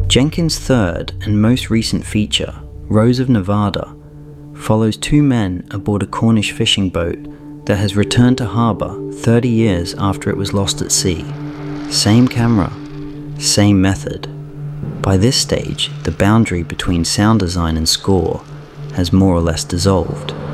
Jenkins' third and most recent feature, Rose of Nevada, follows two men aboard a Cornish fishing boat that has returned to harbour 30 years after it was lost at sea. Same camera, same method. By this stage, the boundary between sound design and score has more or less dissolved.